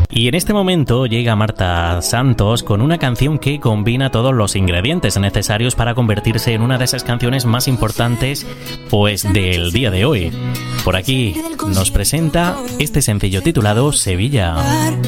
Y en este momento llega Marta Santos con una canción que combina todos los ingredientes necesarios para convertirse en una de esas canciones más importantes, pues, del día de hoy. Por aquí nos presenta este sencillo titulado Sevilla.